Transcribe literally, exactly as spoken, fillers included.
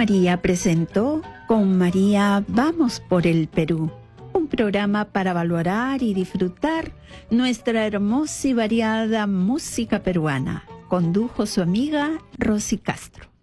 María presentó Con María Vamos por el Perú, un programa para valorar y disfrutar nuestra hermosa y variada música peruana. Condujo su amiga Rosy Castro.